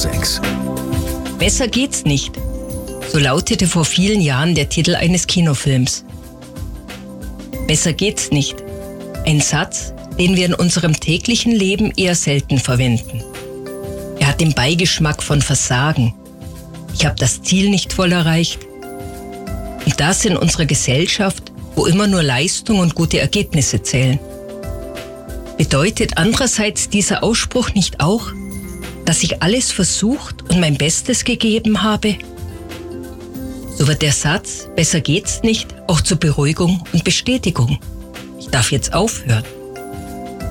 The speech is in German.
106. Besser geht's nicht. So lautete vor vielen Jahren der Titel eines Kinofilms. Besser geht's nicht. Ein Satz, den wir in unserem täglichen Leben eher selten verwenden. Er hat den Beigeschmack von Versagen. Ich habe das Ziel nicht voll erreicht. Und das in unserer Gesellschaft, wo immer nur Leistung und gute Ergebnisse zählen. Bedeutet andererseits dieser Ausspruch nicht auch, dass ich alles versucht und mein Bestes gegeben habe? So wird der Satz, besser geht's nicht, auch zur Beruhigung und Bestätigung. Ich darf jetzt aufhören.